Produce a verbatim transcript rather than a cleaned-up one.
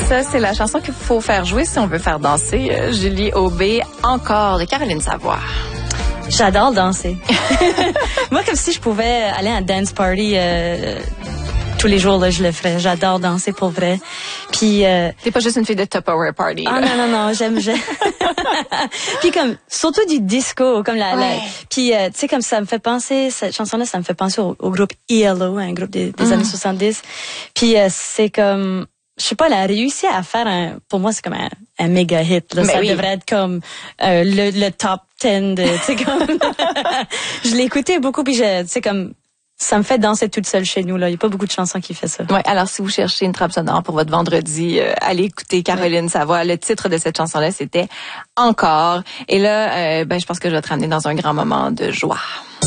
ça, c'est la chanson qu'il faut faire jouer si on veut faire danser euh, Julie Aubé, encore de Caroline Savoie. J'adore danser. Moi, comme si je pouvais aller à un dance party euh, tous les jours, là, je le ferais. J'adore danser pour vrai. Puis euh, t'es pas juste une fille de Tupperware party. Ah non non non, j'aime j'aime. Puis comme surtout du disco, comme la, ouais. la puis euh, tu sais comme ça me fait penser cette chanson-là, ça me fait penser au, au groupe E L O, un groupe des, des mm. années soixante-dix. Puis euh, c'est comme je sais pas, elle a réussi à faire un, pour moi c'est comme un, un méga hit là. Ça oui. devrait être comme euh, le, le top dix de, tu sais comme je l'ai écouté beaucoup puis je tu sais comme ça me fait danser toute seule chez nous là, il y a pas beaucoup de chansons qui fait ça. Ouais, alors si vous cherchez une trappe sonore pour votre vendredi, euh, allez écouter Caroline ouais. Savoie. Le titre de cette chanson là, c'était Encore. Et là euh, ben je pense que je vais te ramener dans un grand moment de joie.